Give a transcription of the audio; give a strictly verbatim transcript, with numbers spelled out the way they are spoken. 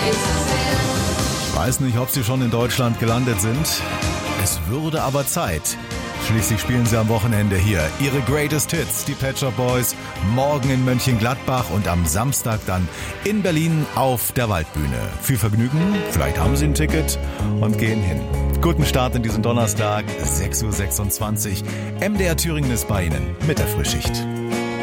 Ich weiß nicht, ob sie schon in Deutschland gelandet sind. Es würde aber Zeit. Schließlich spielen sie am Wochenende hier ihre Greatest Hits, die Pet Shop Boys, morgen in Mönchengladbach und am Samstag dann in Berlin auf der Waldbühne. Viel Vergnügen, vielleicht haben sie ein Ticket und gehen hin. Guten Start in diesen Donnerstag, sechs Uhr sechsundzwanzig. M D R Thüringen ist bei Ihnen mit der Frühschicht.